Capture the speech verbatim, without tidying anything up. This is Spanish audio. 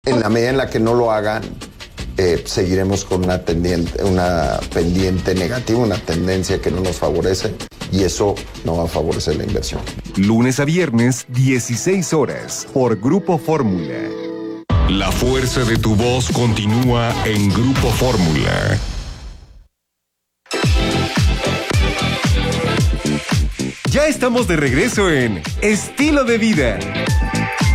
En la medida en la que no lo hagan, eh, seguiremos con una, tendiente, una pendiente negativa, una tendencia que no nos favorece, y eso no va a favorecer la inversión. Lunes a viernes, dieciséis horas, por Grupo Fórmula. La fuerza de tu voz continúa en Grupo Fórmula. Ya estamos de regreso en Estilo de Vida.